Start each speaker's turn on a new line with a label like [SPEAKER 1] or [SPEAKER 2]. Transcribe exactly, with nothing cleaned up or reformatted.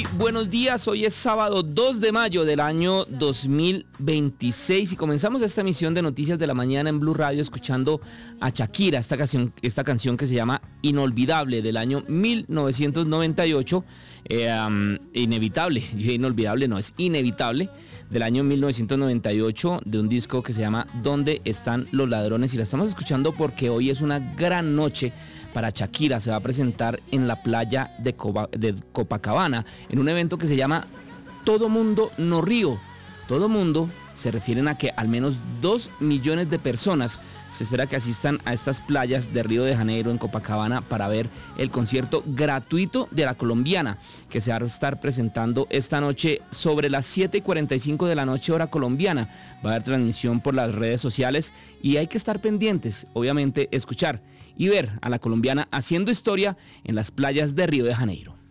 [SPEAKER 1] Muy buenos días, hoy es sábado dos de mayo del año dos mil veintiséis y comenzamos esta emisión de Noticias de la Mañana en Blue Radio escuchando a Shakira, esta canción, esta canción que se llama Inolvidable del año mil novecientos noventa y ocho, eh, um, inevitable, inolvidable no, es inevitable, del año mil novecientos noventa y ocho, de un disco que se llama ¿Dónde están los ladrones? Y la estamos escuchando porque hoy es una gran noche para Shakira. Se va a presentar en la playa de, Coba, de Copacabana en un evento que se llama Todo Mundo No Río. Todo mundo se refieren a que al menos dos millones de personas se espera que asistan a estas playas de Río de Janeiro en Copacabana para ver el concierto gratuito de la colombiana que se va a estar presentando esta noche sobre las siete y cuarenta y cinco de la noche hora colombiana. Va a haber transmisión por las redes sociales y hay que estar pendientes, obviamente escuchar y ver a la colombiana haciendo historia en las playas de Río de Janeiro.